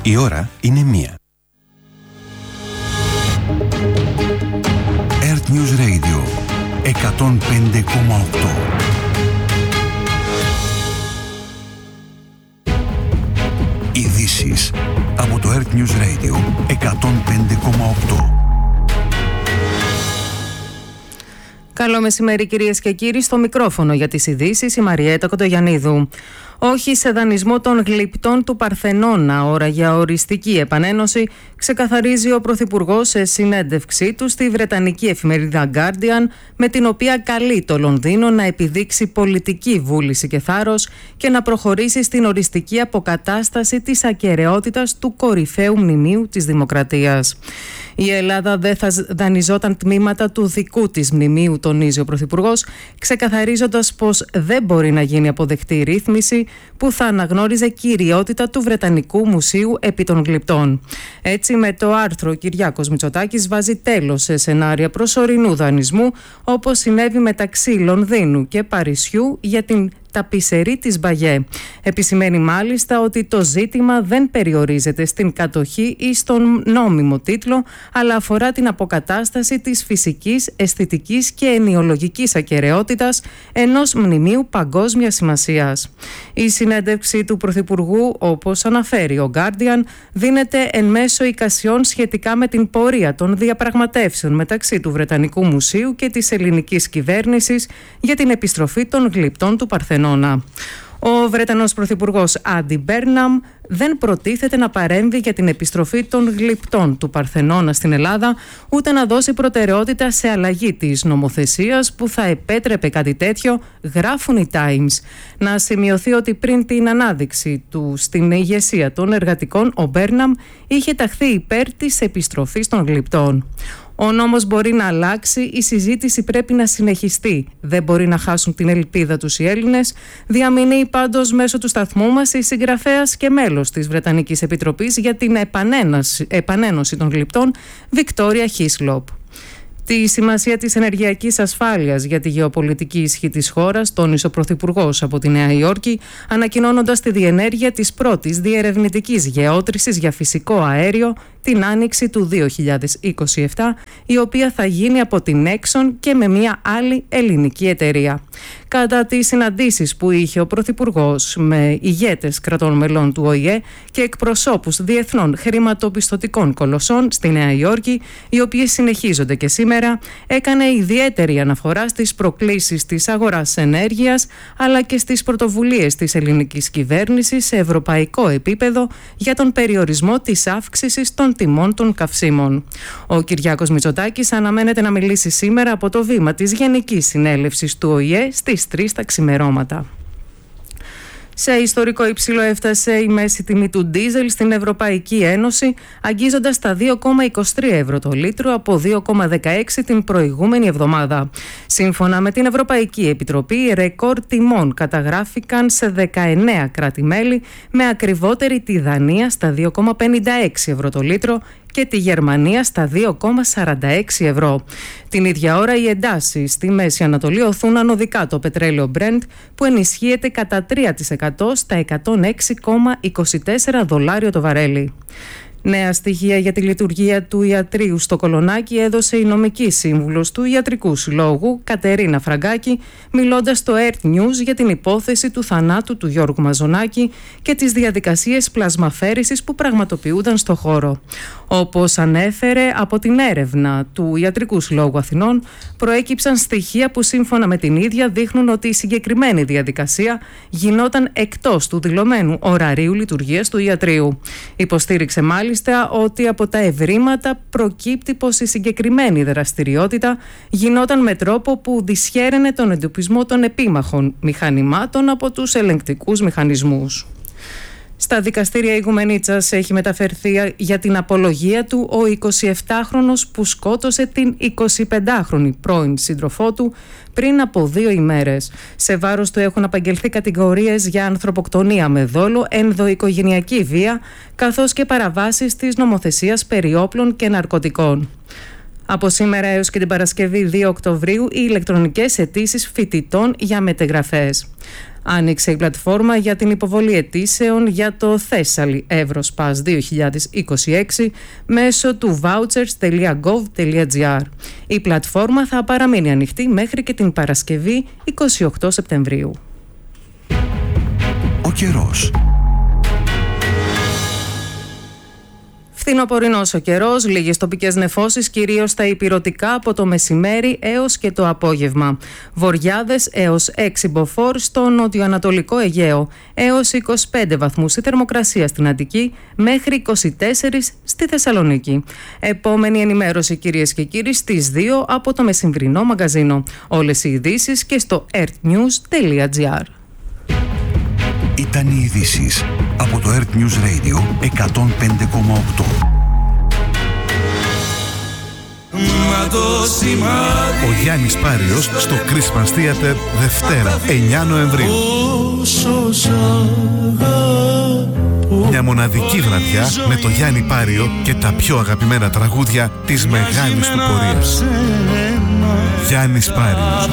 Η ώρα είναι 1. Earth News Radio 105,8. Ειδήσεις από το Earth News Radio 105,8. Καλό μεσημέρι κυρίες και κύριοι, στο μικρόφωνο για τις ειδήσεις η Μαριέτα Κοντογιαννίδου. Όχι σε δανεισμό των γλυπτών του Παρθενώνα, ώρα για οριστική επανένωση, ξεκαθαρίζει ο Πρωθυπουργός σε συνέντευξή του στη βρετανική εφημερίδα Guardian, με την οποία καλεί το Λονδίνο να επιδείξει πολιτική βούληση και θάρρος και να προχωρήσει στην οριστική αποκατάσταση της ακεραιότητας του κορυφαίου μνημείου της Δημοκρατίας. Η Ελλάδα δεν θα δανειζόταν τμήματα του δικού της μνημείου, τονίζει ο Πρωθυπουργός, ξεκαθαρίζοντας πως δεν μπορεί να γίνει αποδεκτή ρύθμιση που θα αναγνώριζε κυριότητα του Βρετανικού Μουσείου επί των γλυπτών. Έτσι, με το άρθρο, ο Κυριάκος Μητσοτάκης βάζει τέλος σε σενάρια προσωρινού δανεισμού, όπως συνέβη μεταξύ Λονδίνου και Παρισιού για την ταπισερή της Μπαγιέ. Επισημαίνει μάλιστα ότι το ζήτημα δεν περιορίζεται στην κατοχή ή στον νόμιμο τίτλο, αλλά αφορά την αποκατάσταση της φυσικής, αισθητικής και ενιολογικής ακεραιότητας ενός μνημείου παγκόσμιας σημασίας. Η συνέντευξη του Πρωθυπουργού, όπως αναφέρει ο Guardian, δίνεται εν μέσω εικασιών σχετικά με την πορεία των διαπραγματεύσεων μεταξύ του Βρετανικού Μουσείου και της ελληνικής κυβέρνησης για την επιστροφή των γλυπτών του Παρθενώνα. Ο Βρετανός Πρωθυπουργός Άντι Μπέρναμ δεν προτίθεται να παρέμβει για την επιστροφή των γλυπτών του Παρθενώνα στην Ελλάδα, ούτε να δώσει προτεραιότητα σε αλλαγή της νομοθεσίας που θα επέτρεπε κάτι τέτοιο, γράφουν οι Times. Να σημειωθεί ότι πριν την ανάδειξη του στην ηγεσία των εργατικών, ο Μπέρναμ είχε ταχθεί υπέρ της επιστροφής των γλυπτών. Ο νόμος μπορεί να αλλάξει, η συζήτηση πρέπει να συνεχιστεί. Δεν μπορεί να χάσουν την ελπίδα τους οι Έλληνες, διαμηνύει πάντως μέσω του σταθμού μας η συγγραφέας και μέλος της Βρετανικής Επιτροπής για την επανένωση των γλυπτών, Βικτόρια Χίσλοπ. Τη σημασία της ενεργειακής ασφάλειας για τη γεωπολιτική ισχύ της χώρας τόνισε ο Πρωθυπουργός από τη Νέα Υόρκη, ανακοινώνοντας τη διενέργεια της πρώτης διερευνητικής γεώτρησης για φυσικό αέριο την άνοιξη του 2027, η οποία θα γίνει από την Exxon και με μια άλλη ελληνική εταιρεία. Κατά τις συναντήσεις που είχε ο Πρωθυπουργός με ηγέτες κρατών μελών του ΟΗΕ και εκπροσώπους διεθνών χρηματοπιστωτικών κολοσσών στη Νέα Υόρκη, οι οποίες συνεχίζονται και σήμερα, έκανε ιδιαίτερη αναφορά στις προκλήσεις της αγοράς ενέργειας, αλλά και στις πρωτοβουλίες της ελληνικής κυβέρνησης σε ευρωπαϊκό επίπεδο για τον περιορισμό της αύξησης των τιμών των καυσίμων. Ο Κυριάκος Μητσοτάκης αναμένεται να μιλήσει σήμερα από το βήμα της Γενικής Συνέλευσης του ΟΗΕ στις 3 τα ξημερώματα. Σε ιστορικό υψηλό έφτασε η μέση τιμή του ντίζελ στην Ευρωπαϊκή Ένωση, αγγίζοντας τα 2,23 ευρώ το λίτρο από 2,16 την προηγούμενη εβδομάδα. Σύμφωνα με την Ευρωπαϊκή Επιτροπή, ρεκόρ τιμών καταγράφηκαν σε 19 κράτη-μέλη, με ακριβότερη τη Δανία στα 2,56 ευρώ το λίτρο και τη Γερμανία στα 2,46 ευρώ. Την ίδια ώρα οι εντάσεις στη Μέση Ανατολή οθούν ανωδικά το πετρέλαιο Brent, που ενισχύεται κατά 3% στα 106,24 δολάριο το βαρέλι. Νέα στοιχεία για τη λειτουργία του ιατρείου στο Κολονάκι έδωσε η νομική σύμβουλος του Ιατρικού Συλλόγου, Κατερίνα Φραγκάκη, μιλώντας στο Earth News για την υπόθεση του θανάτου του Γιώργου Μαζονάκη και τις διαδικασίες πλασμαφέρησης που πραγματοποιούνταν στο χώρο. Όπως ανέφερε, από την έρευνα του Ιατρικού Συλλόγου Αθηνών προέκυψαν στοιχεία που σύμφωνα με την ίδια δείχνουν ότι η συγκεκριμένη διαδικασία γινόταν εκτός του δηλωμένου ωραρίου λειτουργίας του ιατρείου. Υποστήριξε μάλιστα ότι από τα ευρήματα προκύπτει πως η συγκεκριμένη δραστηριότητα γινόταν με τρόπο που δυσχέραινε τον εντοπισμό των επίμαχων μηχανημάτων από τους ελεγκτικούς μηχανισμούς. Στα δικαστήρια Ηγουμενίτσας έχει μεταφερθεί για την απολογία του ο 27χρονος που σκότωσε την 25χρονη πρώην σύντροφό του πριν από 2 ημέρες. Σε βάρος του έχουν απαγγελθεί κατηγορίες για ανθρωποκτονία με δόλο, ενδοοικογενειακή βία, καθώς και παραβάσεις της νομοθεσίας περί όπλων και ναρκωτικών. Από σήμερα έως και την Παρασκευή 2 Οκτωβρίου οι ηλεκτρονικές αιτήσεις φοιτητών για μετεγραφές. Άνοιξε η πλατφόρμα για την υποβολή αιτήσεων για το Thessaly Europass 2026 μέσω του vouchers.gov.gr. Η πλατφόρμα θα παραμείνει ανοιχτή μέχρι και την Παρασκευή 28 Σεπτεμβρίου. Ο καιρός. Φθινοπορεινός ο καιρός, λίγες τοπικές νεφώσεις, κυρίως στα ηπειρωτικά από το μεσημέρι έως και το απόγευμα. Βοριάδες έως 6 μποφόρ στο νοτιοανατολικό Αιγαίο, έως 25 βαθμούς η θερμοκρασία στην Αττική, μέχρι 24 στη Θεσσαλονίκη. Επόμενη ενημέρωση, κυρίες και κύριοι, στις 2 από το μεσημβρινό μαγκαζίνο. Όλες οι ειδήσεις και στο earthnews.gr. Ήταν οι ειδήσεις από το Earth News Radio 105,8. Ο Γιάννης Πάριος στο Christmas Theater Δευτέρα 9 Νοεμβρίου. Μια μοναδική βραδιά με το Γιάννη Πάριο και τα πιο αγαπημένα τραγούδια της μεγάλης του πορείας. Γιάννης Πάριος.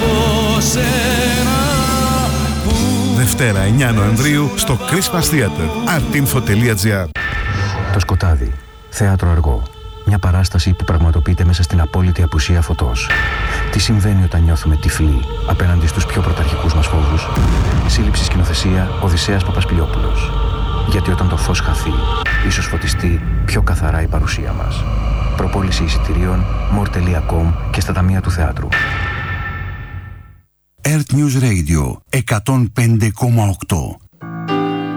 Δευτέρα 9 Νοεμβρίου στο Christmas Theater, artinfo.gr. Το σκοτάδι, θέατρο αργό. Μια παράσταση που πραγματοποιείται μέσα στην απόλυτη απουσία φωτός. Τι συμβαίνει όταν νιώθουμε τυφλοί απέναντι στους πιο πρωταρχικούς μας φόβους? Σύλληψη σκηνοθεσία Οδυσσέας Παπασπηλιόπουλος. Γιατί όταν το φως χαθεί, ίσως φωτιστεί πιο καθαρά η παρουσία μας. Προπόληση εισιτηρίων more.com και στα ταμεία του θεάτρου. Earth News Radio 105,8.